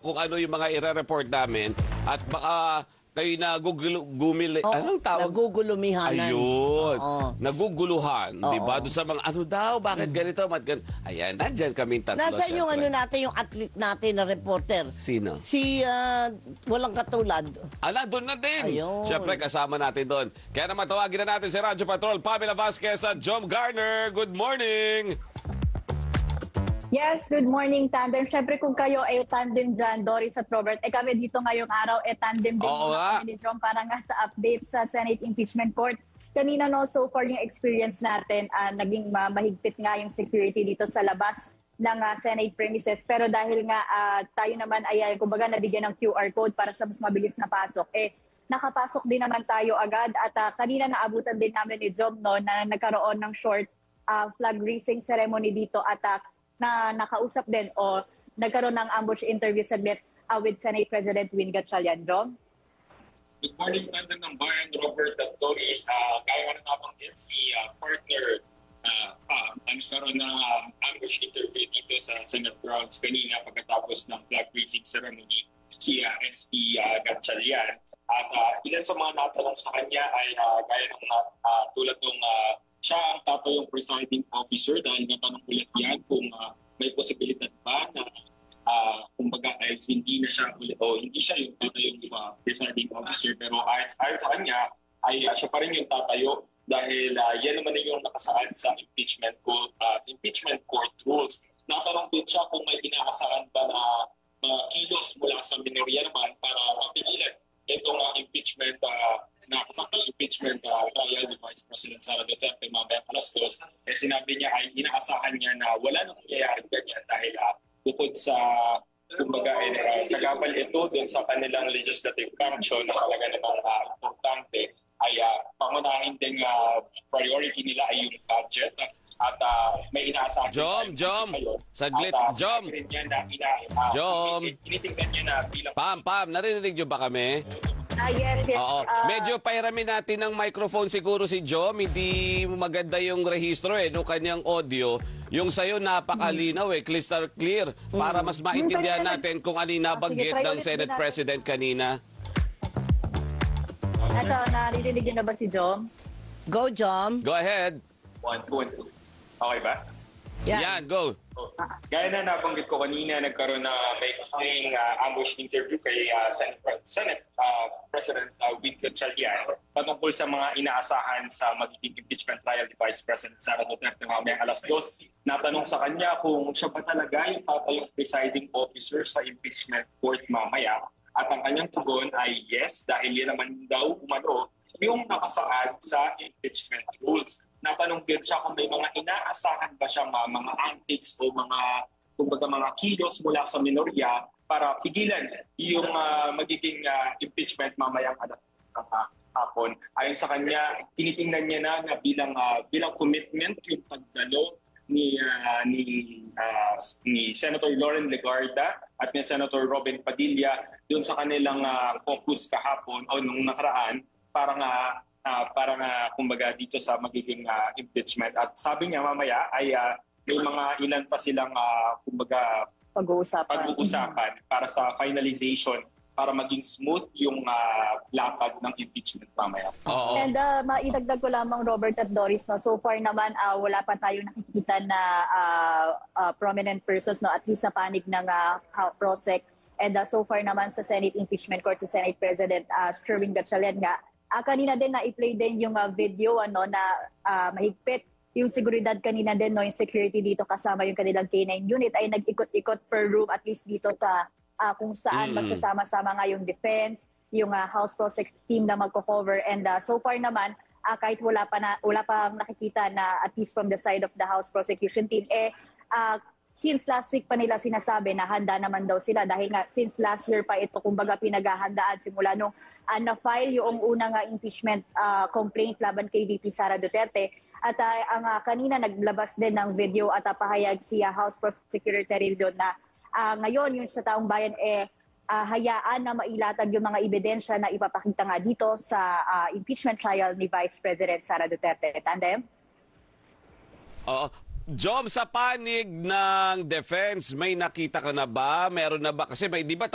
kung ano yung mga ire-report namin at baka kayo anong tawag? Nagugulumihanan. Ayun. Oo. Naguguluhan. Di ba? Doon sa mga ano daw, bakit ganito? Ayan, nandyan kaming tatlo. Nasaan yung syempre. natin, yung athlete natin na reporter? Sino? Si walang katulad. Doon na din. Ayun. Siyempre, kasama natin doon. Kaya naman tawagin na natin si Radyo Patrol, Pamela Vasquez at Jom Garner. Good morning! Yes, good morning, Tandem. Siyempre kung kayo ay tandem dyan, Doris at Robert, kami dito ngayong araw, tandem din muna kami ni John para nga sa update sa Senate Impeachment Court. Kanina so far yung experience natin, naging mahigpit nga yung security dito sa labas ng Senate premises. Pero dahil nga tayo naman ay kumbaga nabigyan ng QR code para sa mas mabilis na pasok, nakapasok din naman tayo agad. At kanina naabutan din namin ni John na nagkaroon ng short flag raising ceremony dito at na nakausap din o nagkaroon ng ambush interview saglit with Senate President Win Gatchalian. John? Good morning, Tandem ng Bayan, Robert at Doris. Kaya nga nabanggit si partner nagkaroon ng ambush interview dito sa Senate grounds kanina pagkatapos ng flag raising ceremony si SP Gatchalian. At ilan sa mga natanong sa kanya ay gaya ng tulad ng siya ang tatayong presiding officer dahil natanong ulit yan kung may posibilidad ba na kumbaga ay hindi na siya ulit o hindi siya yung tatayong presiding officer pero ayon sa kanya ay siya pa rin yung tatayo dahil yan naman yung nakasaad sa impeachment court rules. Natanong din siya kung may inaasahan ba na kilos mula sa minorya naman para mapigilan itong impeachment trial ni Vice President Sara Duterte mamayang alas 2, sinabi niya ay inaasahan niya na wala nang mangyayari ganyan dahil bukod sa kumbaga sagabal ito dun sa kanilang legislative function na talaga namang importante ay pangunahin din priority nila ay yung budget at may inaasahan Jom, saglit, Jom. Tinitingnan niya na bilang Pam, narinig niyo ba kami? Yes. Oo. Medyo pahiramin natin ng microphone siguro si Jom. Hindi maganda yung rehistro no kanyang audio. Yung sa'yo napakalinaw crystal clear para mas maintindihan natin kung ano yung nabanggit ng Senate President kanina. Ito, naririnig niyo na ba si Jom? Go, Jom. Go ahead. 1, 2, 2. Okay ba? Yan, go. Gaya na nabanggit ko kanina, nagkaroon na may gustuing ambush interview kay Senate President Win Gatchalian patungkol sa mga inaasahan sa magiging impeachment trial ni Vice President Sara Duterte mamayang alas 2. Natanong sa kanya kung siya ba talaga yung tatayong presiding officer sa impeachment court mamaya. At ang kanyang tugon ay yes, dahil yan naman daw umano yung nakasaad sa impeachment rules. Natanong din siya kung may mga inaasahan ba siya mga antics o mga kilos mula sa minorya para pigilan yung magiging impeachment mamayang hapon. Ayon sa kanya, tinitingnan niya na bilang commitment yung pagdalo ni Senator Loren Legarda at ni Senator Robin Padilla doon sa kanilang focus kahapon o nung nakaraan para kumbaga dito sa magiging impeachment. At sabi niya mamaya ay may mga ilan pa silang kumbaga pag-uusapan para sa finalization para maging smooth yung lapad ng impeachment mamaya. Oo. And maidagdag ko lamang, Robert at Doris, so far naman wala pa tayong nakikita na prominent persons, at least sa panig ng PROSEC. And so far naman sa Senate Impeachment Court, sa Senate President Sherwin Gatchalian nga, kanina din na-play din yung video na mahigpit yung seguridad kanina din, yung security dito kasama yung kanilang K9 unit ay nag-ikot-ikot per room at least dito sa kung saan magsasama-sama nga yung defense, yung House Prosec team na magko-cover. And so far naman, kahit wala pang nakikita na at least from the side of the House Prosecution team, since last week pa nila sinasabi na handa naman daw sila dahil nga since last year pa ito kumbaga pinaghahandaan simula nung na-file yung unang impeachment complaint laban kay VP Sara Duterte. At ang kanina naglabas din ng video at pahayag si House Prosecutor Terry doon na ngayon yung sa taong bayan hayaan na mailatag yung mga ebidensya na ipapakita nga dito sa impeachment trial ni Vice President Sara Duterte. Tandem? Oo. Jom, sa panig ng defense, may nakita ka na ba? Meron na ba? Kasi di ba